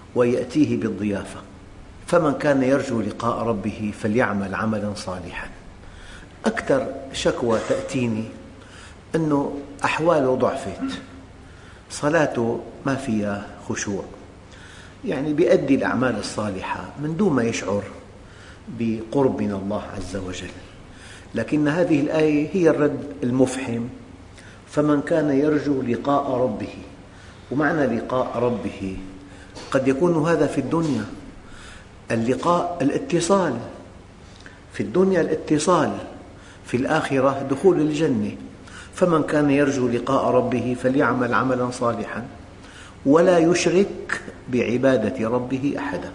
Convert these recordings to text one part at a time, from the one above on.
ويأتيه بالضيافة. فمن كان يرجو لقاء ربه فليعمل عملا صالحا. أكثر شكوى تأتيني أنه أحواله ضعفت، صلاته ما فيها خشوع، يعني بيؤدي الأعمال الصالحة من دون ما يشعر بقرب من الله عز وجل. لكن هذه الآية هي الرد المفحم: فمن كان يرجو لقاء ربه. ومعنى لقاء ربه قد يكون هذا في الدنيا، اللقاء الاتصال في الدنيا، الاتصال في الآخرة دخول الجنة. فمن كان يرجو لقاء ربه فليعمل عملا صالحا ولا يشرك بعبادة ربه أحدا.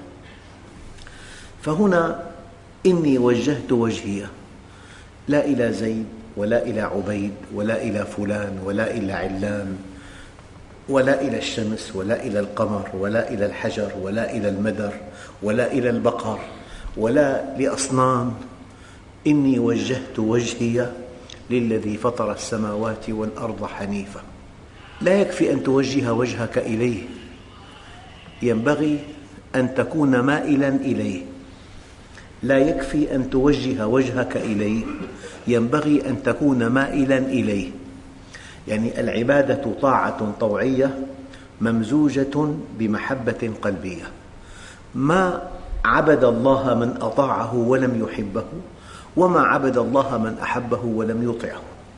فهنا إني وجهت وجهي لا إلى زيد ولا إلى عبيد ولا إلى فلان ولا إلى علان ولا إلى الشمس ولا إلى القمر ولا إلى الحجر ولا إلى المدر ولا إلى البقر ولا لأصنام. إني وجهت وجهي للذي فطر السماوات والأرض حنيفا. لا يكفي أن توجه وجهك إليه، ينبغي أن تكون مائلا إليه. لا يكفي أن توجه وجهك إليه، ينبغي أن تكون مائلا إليه. يعني العبادة طاعة طوعية ممزوجة بمحبة قلبية. ما عبد الله من أطاعه ولم يحبه، وما عبد الله من أحبه ولم يطعه.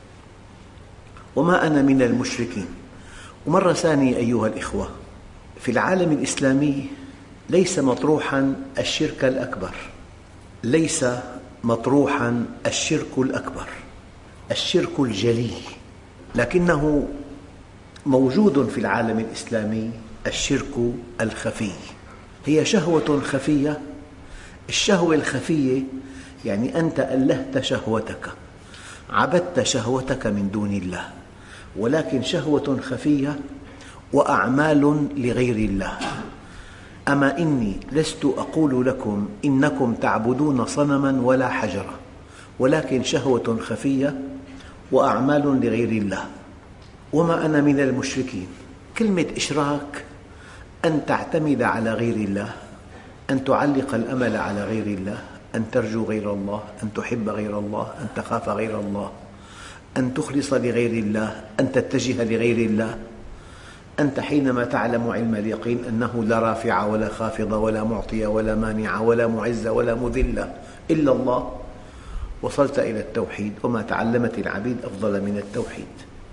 وما أنا من المشركين. ومرة ثانية أيها الإخوة، في العالم الإسلامي ليس مطروحا الشرك الأكبر، ليس مطروحا الشرك الأكبر، الشرك الجلي، لكنه موجود في العالم الإسلامي الشرك الخفي. هي شهوة خفية. الشهوة الخفية يعني أنت ألهت شهوتك، عبدت شهوتك من دون الله، ولكن شهوة خفية وأعمال لغير الله. أما إني لست أقول لكم إنكم تعبدون صنما ولا حجرا، ولكن شهوة خفية وأعمال لغير الله. وما أنا من المشركين. كلمة إشراك أن تعتمد على غير الله، أن تعلق الأمل على غير الله، أن ترجو غير الله، أن تحب غير الله، أن تخاف غير الله، أن تخلص لغير الله، أن تتجه لغير الله. أنت حينما تعلم علم اليقين أنه لا رافع ولا خافض ولا معطي ولا مانع ولا معز ولا مذل إلا الله، وصلت إلى التوحيد. وما تعلمت العبيد أفضل من التوحيد.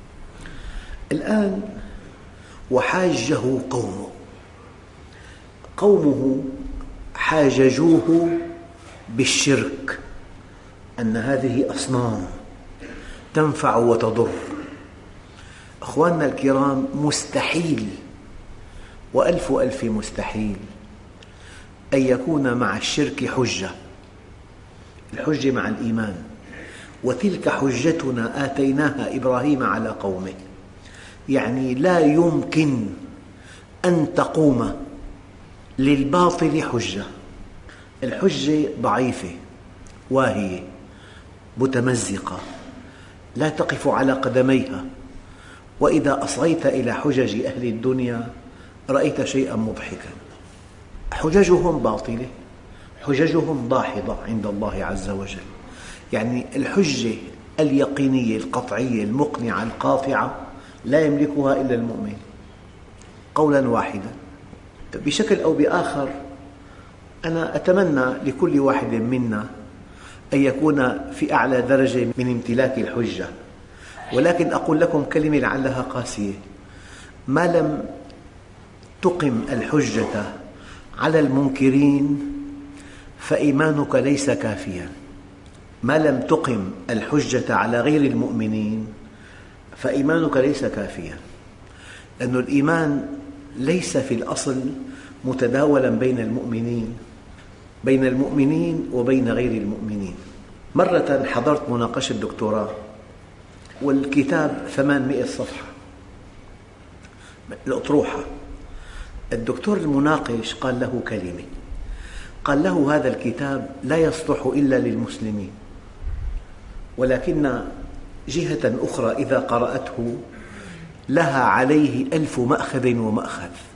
الآن وحاجه قومه حاججوه بالشرك، أن هذه أصنام تنفع وتضر. أخواننا الكرام، مستحيل وألف ألف مستحيل أن يكون مع الشرك حجة. الحجة مع الإيمان. وتلك حجتنا آتيناها إبراهيم على قومه. يعني لا يمكن أن تقوم للباطل حجة. الحجة ضعيفة واهية متمزقة لا تقف على قدميها. وإذا أصغيت إلى حجج أهل الدنيا رأيت شيئا مضحكا. حججهم باطلة، حججهم داحضة عند الله عز وجل. يعني الحجة اليقينية القطعية المقنعة القاطعة لا يملكها إلا المؤمن قولا واحدا. بشكل أو بآخر أنا أتمنى لكل واحد منا أن يكون في أعلى درجة من امتلاك الحجة، ولكن أقول لكم كلمة لعلها قاسية: ما لم تقم الحجة على المنكرين فإيمانك ليس كافيا. ما لم تقم الحجة على غير المؤمنين فإيمانك ليس كافيا، لأن الإيمان ليس في الأصل متداولا بين المؤمنين وبين غير المؤمنين. مرة حضرت مناقشة دكتوراه والكتاب 800 صفحة الأطروحة. الدكتور المناقش قال له كلمة، قال له: هذا الكتاب لا يصلح إلا للمسلمين، ولكن جهة أخرى إذا قرأته لها عليه 1000 مأخذ ومأخذ.